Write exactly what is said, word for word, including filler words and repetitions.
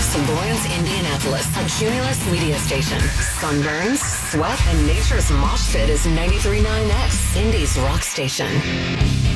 X Lawrence, Indianapolis, a Cumulus media station. Sunburns, sweat, and nature's mosh pit is ninety-three point nine X, Indy's rock station.